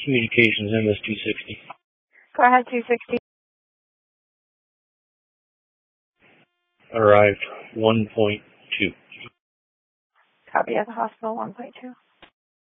Communications MS-260. Go ahead, 260. Arrived 1.2. Copy at the hospital, 1.2.